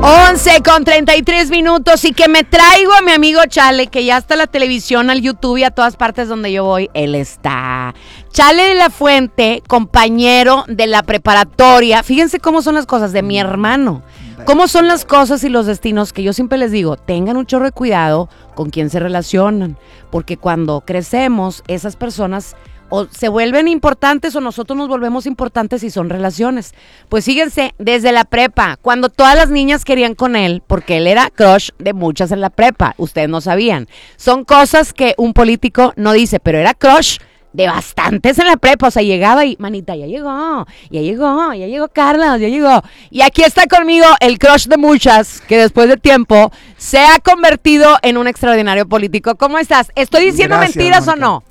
11:33 y que me traigo a mi amigo Chale, que ya está en la televisión, al YouTube y a todas partes donde yo voy, él está. Chale de la Fuente, compañero de la preparatoria. Fíjense cómo son las cosas de mi hermano. Cómo son las cosas y los destinos, que yo siempre les digo, tengan un chorro de cuidado con quién se relacionan, porque cuando crecemos, esas personas o se vuelven importantes o nosotros nos volvemos importantes y son relaciones. Pues fíjense, desde la prepa, cuando todas las niñas querían con él, porque él era crush de muchas en la prepa, ustedes no sabían. Son cosas que un político no dice, pero era crush de bastantes en la prepa, o sea, llegaba y, manita, ya llegó Carlos, ya llegó. Y aquí está conmigo el crush de muchas, que después de tiempo se ha convertido en un extraordinario político. ¿Cómo estás? ¿Estoy diciendo mentiras, Mónica, o no?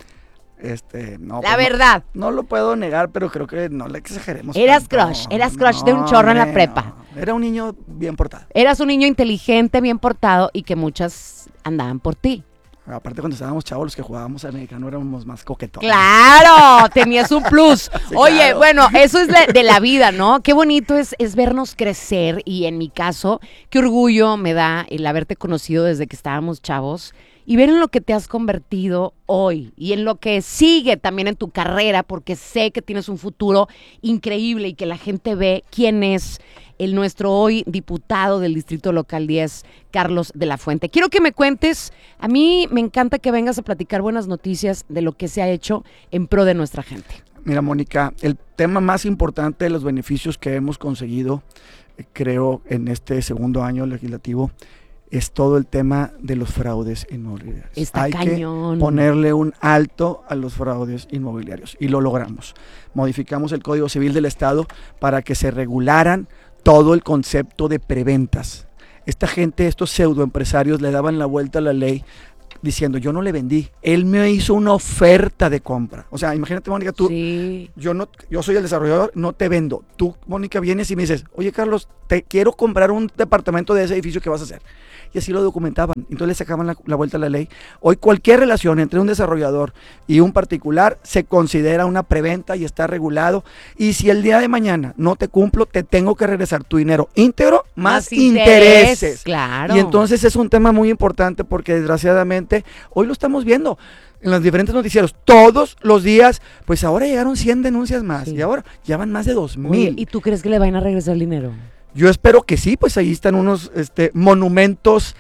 No. La verdad. No lo puedo negar, pero creo que no le exageremos. Eras crush de un chorro en la prepa. No. Era un niño bien portado. Eras un niño inteligente, bien portado y que muchas andaban por ti. Aparte, cuando estábamos chavos, los que jugábamos americano éramos más coquetones. ¡Claro! Tenías un plus. Sí, oye, claro. Bueno, eso es de la vida, ¿no? Qué bonito es vernos crecer y en mi caso, qué orgullo me da el haberte conocido desde que estábamos chavos y ver en lo que te has convertido hoy y en lo que sigue también en tu carrera, porque sé que tienes un futuro increíble y que la gente ve quién es nuestro hoy diputado del Distrito Local 10, Carlos de la Fuente. Quiero que me cuentes, a mí me encanta que vengas a platicar buenas noticias de lo que se ha hecho en pro de nuestra gente. Mira, Mónica, el tema más importante de los beneficios que hemos conseguido, creo, en este segundo año legislativo, es todo el tema de los fraudes inmobiliarios. Hay cañón. Que ponerle un alto a los fraudes inmobiliarios y lo logramos. Modificamos el Código Civil del Estado para que se regularan todo el concepto de preventas. Esta gente, estos pseudoempresarios le daban la vuelta a la ley diciendo, yo no le vendí, él me hizo una oferta de compra. O sea, imagínate, Mónica, tú, sí. yo soy el desarrollador, no te vendo. Tú, Mónica, vienes y me dices, oye, Carlos, te quiero comprar un departamento de ese edificio, ¿qué vas a hacer? Y así lo documentaban, entonces le sacaban la vuelta a la ley. Hoy cualquier relación entre un desarrollador y un particular se considera una preventa y está regulado, y si el día de mañana no te cumplo, te tengo que regresar tu dinero íntegro más intereses. Claro. Y entonces es un tema muy importante porque desgraciadamente hoy lo estamos viendo en los diferentes noticieros, todos los días, pues ahora llegaron 100 denuncias más, sí. Y ahora ya van más de 2,000. ¿Y tú crees que le van a regresar el dinero? Yo espero que sí, pues ahí están unos monumentos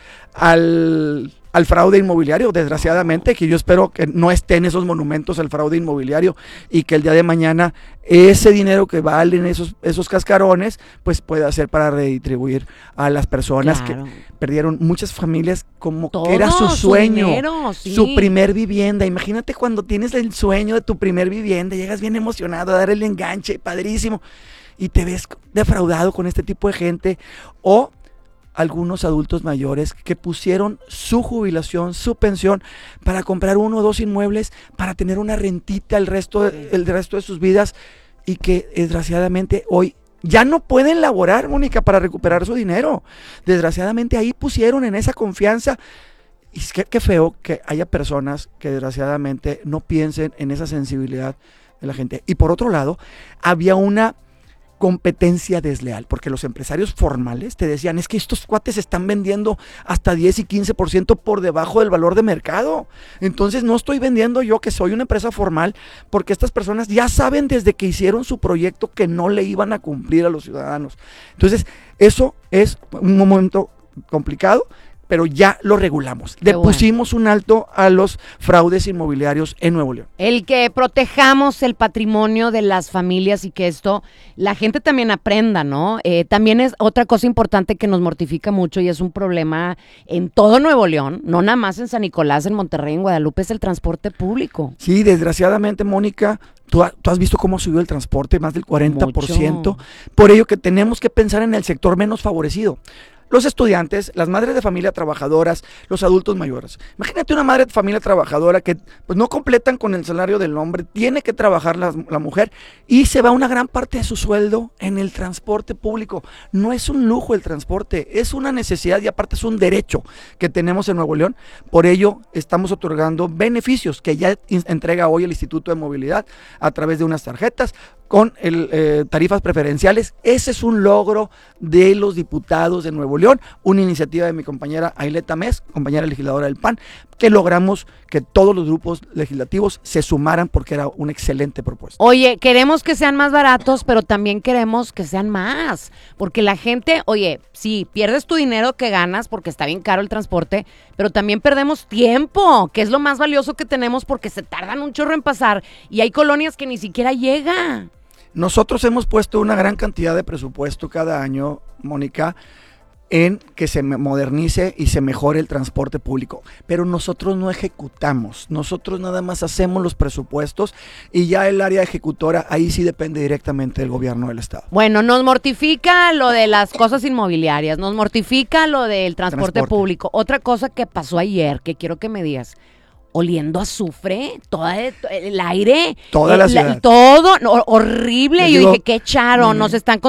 al fraude inmobiliario, desgraciadamente, que yo espero que no estén esos monumentos al fraude inmobiliario y que el día de mañana ese dinero que valen esos cascarones, pues pueda ser para redistribuir a las personas, claro, que perdieron muchas familias como que era su sueño, dinero, sí. Su primer vivienda. Imagínate cuando tienes el sueño de tu primer vivienda, llegas bien emocionado a dar el enganche, padrísimo, y te ves defraudado con este tipo de gente, o algunos adultos mayores que pusieron su jubilación, su pensión para comprar 1 o 2 inmuebles para tener una rentita el resto de sus vidas, y que desgraciadamente hoy ya no pueden laborar, Mónica, para recuperar su dinero. Desgraciadamente ahí pusieron en esa confianza. Y es que qué feo que haya personas que desgraciadamente no piensen en esa sensibilidad de la gente. Y por otro lado, había una competencia desleal, porque los empresarios formales te decían, es que estos cuates están vendiendo hasta 10 y 15% por debajo del valor de mercado, entonces no estoy vendiendo yo, que soy una empresa formal, porque estas personas ya saben desde que hicieron su proyecto que no le iban a cumplir a los ciudadanos. Entonces eso es un momento complicado, pero ya lo regulamos. Le pusimos un alto a los fraudes inmobiliarios en Nuevo León. El que protejamos el patrimonio de las familias y que la gente también aprenda, ¿no? También es otra cosa importante que nos mortifica mucho y es un problema en todo Nuevo León, no nada más en San Nicolás, en Monterrey, en Guadalupe, es el transporte público. Sí, desgraciadamente, Mónica, tú has visto cómo subió el transporte, más del 40%. Mucho. Por ello que tenemos que pensar en el sector menos favorecido. Los estudiantes, las madres de familia trabajadoras, los adultos mayores. Imagínate una madre de familia trabajadora que pues no completan con el salario del hombre, tiene que trabajar la mujer y se va una gran parte de su sueldo en el transporte público. No es un lujo el transporte, es una necesidad y aparte es un derecho que tenemos en Nuevo León. Por ello estamos otorgando beneficios que ya entrega hoy el Instituto de Movilidad a través de unas tarjetas, con tarifas preferenciales. Ese es un logro de los diputados de Nuevo León, una iniciativa de mi compañera Aileta Mes, compañera legisladora del PAN, que logramos que todos los grupos legislativos se sumaran porque era una excelente propuesta. Oye, queremos que sean más baratos, pero también queremos que sean más, porque la gente, oye, sí, pierdes tu dinero que ganas porque está bien caro el transporte, pero también perdemos tiempo, que es lo más valioso que tenemos porque se tardan un chorro en pasar y hay colonias que ni siquiera llega. Nosotros hemos puesto una gran cantidad de presupuesto cada año, Mónica, en que se modernice y se mejore el transporte público, pero nosotros no ejecutamos, nosotros nada más hacemos los presupuestos y ya el área ejecutora ahí sí depende directamente del gobierno del estado. Bueno, nos mortifica lo de las cosas inmobiliarias, nos mortifica lo del transporte público. Otra cosa que pasó ayer, que quiero que me digas, oliendo azufre, todo el aire, toda la ciudad. Todo, horrible. Yo dije, ¿qué echaron? ¿Nos están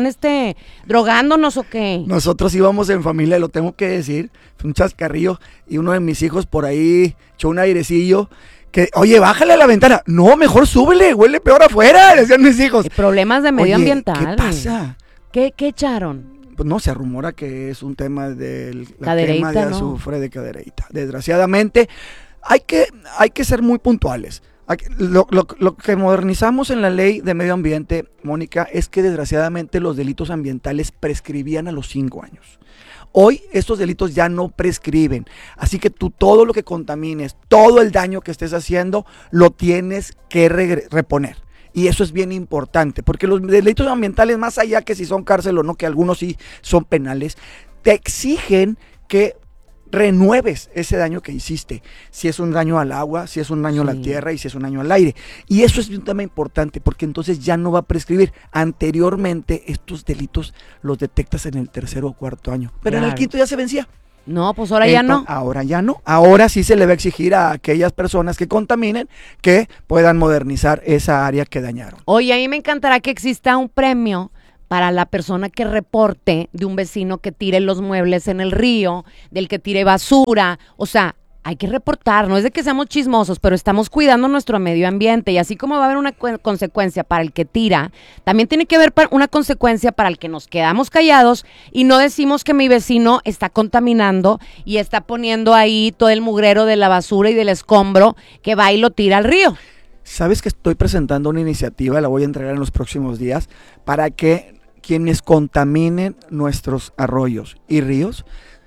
drogándonos o qué? Nosotros íbamos en familia, lo tengo que decir, fue un chascarrillo y uno de mis hijos por ahí echó un airecillo. Que, oye, bájale a la ventana. No, mejor súbele, huele peor afuera, decían mis hijos. Problemas de medio ambiental. ¿Qué pasa? ¿Qué echaron? Pues no, se rumora que es un tema de la cadereita, quema de azufre de cadereita. Desgraciadamente, hay que ser muy puntuales. Lo que modernizamos en la ley de medio ambiente, Mónica, es que desgraciadamente los delitos ambientales prescribían a los 5 años. Hoy estos delitos ya no prescriben, así que tú todo lo que contamines, todo el daño que estés haciendo, lo tienes que reponer. Y eso es bien importante, porque los delitos ambientales, más allá que si son cárcel o no, que algunos sí son penales, te exigen que renueves ese daño que hiciste, si es un daño al agua, si es un daño a la tierra y si es un daño al aire. Y eso es un tema importante porque entonces ya no va a prescribir. Anteriormente estos delitos los detectas en el 3er o 4.º año, pero en el 5.º ya se vencía. No, pues ahora ya no. Ahora ya no. Ahora sí se le va a exigir a aquellas personas que contaminen que puedan modernizar esa área que dañaron. Oye, a mí me encantará que exista un premio para la persona que reporte de un vecino que tire los muebles en el río, del que tire basura. O sea, hay que reportar, no es de que seamos chismosos, pero estamos cuidando nuestro medio ambiente y así como va a haber una consecuencia para el que tira, también tiene que haber una consecuencia para el que nos quedamos callados y no decimos que mi vecino está contaminando y está poniendo ahí todo el mugrero de la basura y del escombro que va y lo tira al río. ¿Sabes que estoy presentando una iniciativa, la voy a entregar en los próximos días, para que quienes contaminen nuestros arroyos y ríos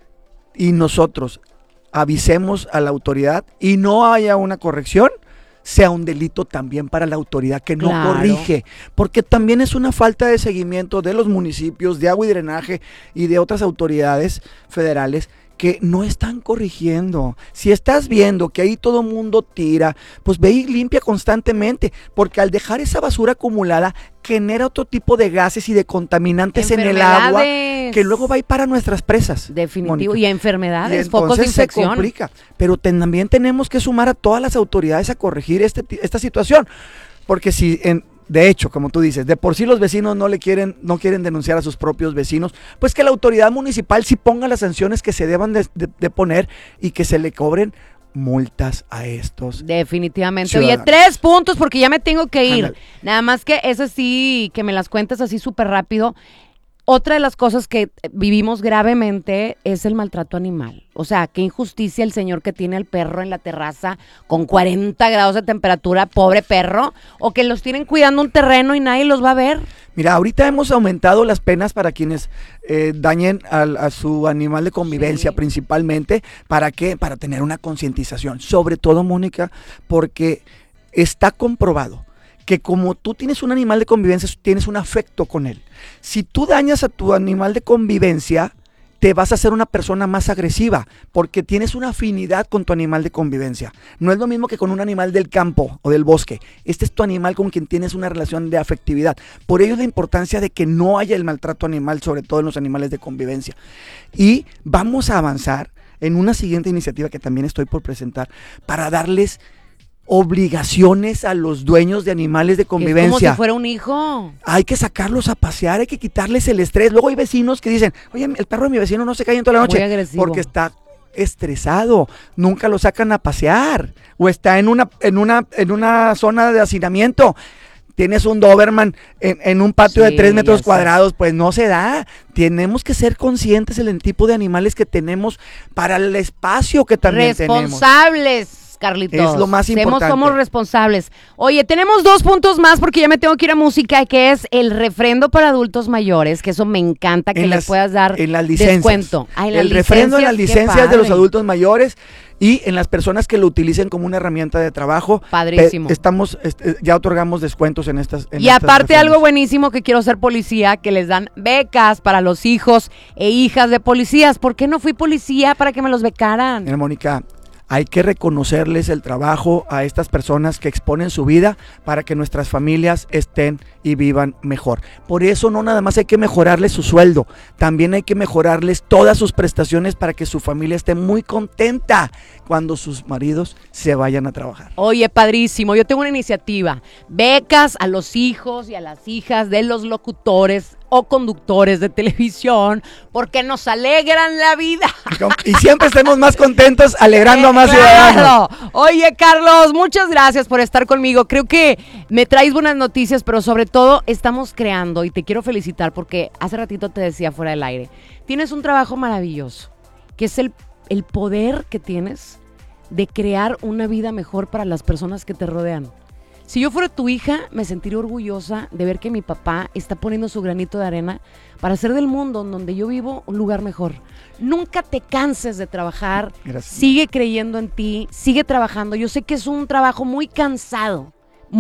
y nosotros avisemos a la autoridad y no haya una corrección, sea un delito también para la autoridad que no corrige, porque también es una falta de seguimiento de los municipios, de agua y drenaje y de otras autoridades federales que no están corrigiendo. Si estás viendo que ahí todo mundo tira, pues ve y limpia constantemente, porque al dejar esa basura acumulada genera otro tipo de gases y de contaminantes en el agua que luego va a ir para nuestras presas. Definitivo, Mónica. Y enfermedades, focos de infección. Se complica, pero también tenemos que sumar a todas las autoridades a corregir esta situación, porque si de hecho, como tú dices, de por sí los vecinos no quieren denunciar a sus propios vecinos, pues que la autoridad municipal sí ponga las sanciones que se deban de poner y que se le cobren multas a estos. Definitivamente. Ciudadanos. Oye, 3 puntos porque ya me tengo que ir. Ándale. Nada más que eso sí, que me las cuentes así súper rápido. Otra de las cosas que vivimos gravemente es el maltrato animal. O sea, qué injusticia el señor que tiene al perro en la terraza con 40 grados de temperatura, pobre perro, o que los tienen cuidando un terreno y nadie los va a ver. Mira, ahorita hemos aumentado las penas para quienes dañen a su animal de convivencia, sí, principalmente. ¿Para qué? Para tener una concientización. Sobre todo, Mónica, porque está comprobado que como tú tienes un animal de convivencia, tienes un afecto con él. Si tú dañas a tu animal de convivencia, te vas a hacer una persona más agresiva, porque tienes una afinidad con tu animal de convivencia. No es lo mismo que con un animal del campo o del bosque. Este es tu animal con quien tienes una relación de afectividad. Por ello es la importancia de que no haya el maltrato animal, sobre todo en los animales de convivencia. Y vamos a avanzar en una siguiente iniciativa que también estoy por presentar, para darles obligaciones a los dueños de animales de convivencia. Es como si fuera un hijo. Hay que sacarlos a pasear, hay que quitarles el estrés. Luego hay vecinos que dicen, oye, el perro de mi vecino no se cae en toda la noche. Muy agresivo. Porque está estresado, nunca lo sacan a pasear, o está en una zona de hacinamiento. tienes un Doberman en un patio de 3 metros ya sé. cuadrados, pues no se da. Tenemos que ser conscientes del tipo de animales que tenemos para el espacio que también tenemos. Responsables, Carlitos. Es lo más importante. Somos responsables. Oye, tenemos 2 puntos más porque ya me tengo que ir a música, que es el refrendo para adultos mayores, que eso me encanta que les puedas dar en las licencias. Descuento. El refrendo en las licencias de los adultos mayores y en las personas que lo utilicen como una herramienta de trabajo. Padrísimo. Ya otorgamos descuentos en estas. Y aparte algo buenísimo que quiero ser policía, que les dan becas para los hijos e hijas de policías. ¿Por qué no fui policía para que me los becaran? Mira, Mónica, hay que reconocerles el trabajo a estas personas que exponen su vida para que nuestras familias estén y vivan mejor. Por eso no nada más hay que mejorarles su sueldo, también hay que mejorarles todas sus prestaciones para que su familia esté muy contenta cuando sus maridos se vayan a trabajar. Oye, padrísimo, yo tengo una iniciativa, becas a los hijos y a las hijas de los locutores o conductores de televisión, porque nos alegran la vida. Y siempre estemos más contentos alegrando a más ciudadanos. Oye, Carlos, muchas gracias por estar conmigo. Creo que me traes buenas noticias, pero sobre todo estamos creando, y te quiero felicitar porque hace ratito te decía fuera del aire, tienes un trabajo maravilloso, que es el poder que tienes de crear una vida mejor para las personas que te rodean. Si yo fuera tu hija, me sentiría orgullosa de ver que mi papá está poniendo su granito de arena para hacer del mundo en donde yo vivo un lugar mejor. Nunca te canses de trabajar. Gracias. Sigue creyendo en ti, sigue trabajando. Yo sé que es un trabajo muy cansado,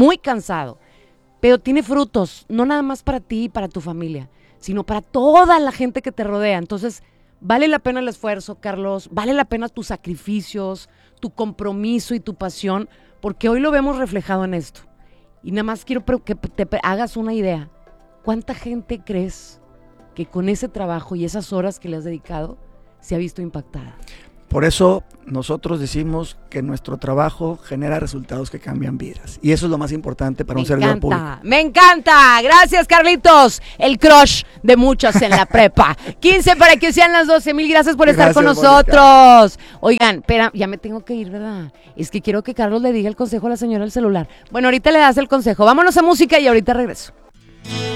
pero tiene frutos, no nada más para ti y para tu familia, sino para toda la gente que te rodea. Entonces, vale la pena el esfuerzo, Carlos, vale la pena tus sacrificios, tu compromiso y tu pasión, porque hoy lo vemos reflejado en esto. Y nada más quiero que te hagas una idea. ¿Cuánta gente crees que con ese trabajo y esas horas que le has dedicado se ha visto impactada? Por eso nosotros decimos que nuestro trabajo genera resultados que cambian vidas. Y eso es lo más importante para un servidor público. Me encanta. Gracias, Carlitos. El crush de muchos en la prepa. 15 para que sean las 12. Mil gracias por estar con nosotros. Mónica. Oigan, espera, ya me tengo que ir, ¿verdad? Es que quiero que Carlos le diga el consejo a la señora del celular. Bueno, ahorita le das el consejo. Vámonos a música y ahorita regreso.